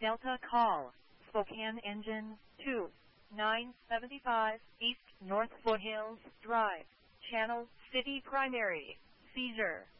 Delta call, Spokane Engine 2, 975 East North Foothills Drive, Channel City Primary, seizure.